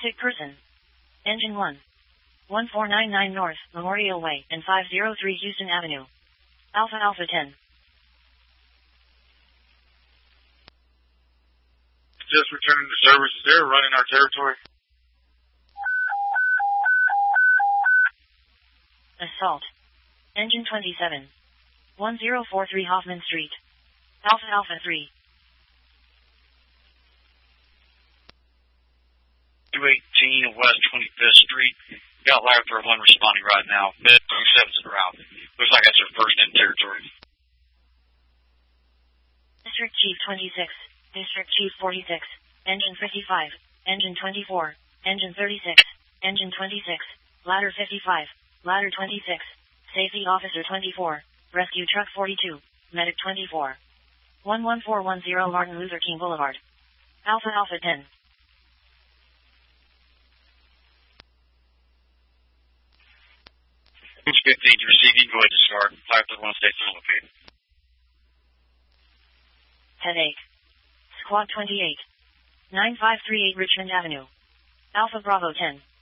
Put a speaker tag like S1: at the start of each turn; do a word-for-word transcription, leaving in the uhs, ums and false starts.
S1: Sick person. Engine one. one four nine nine North, Memorial Way, and five oh three Houston Avenue. Alpha Alpha ten.
S2: Just returning to service. Is there a run in our territory?
S1: Assault. Engine twenty-seven. one oh four three Hoffman Street. Alpha Alpha three.
S3: two eighteen West twenty-fifth Street. Got Laboratory one responding right now. Mid two sevens en route. Looks like that's their first in territory.
S1: District Chief twenty-six. District Chief forty-six. Engine fifty-five. Engine twenty-four. Engine thirty-six. Engine twenty-six. Ladder fifty-five. Ladder twenty-six. Safety Officer twenty-four. Rescue Truck forty-two. Medic twenty-four. one one four one zero Martin Luther King Boulevard. Alpha Alpha ten.
S3: Boots fifteen, you're receiving. Go ahead to start. five to one, stay located.
S1: Headache. Squad twenty-eight. nine five three eight Richmond Avenue. Alpha Bravo ten.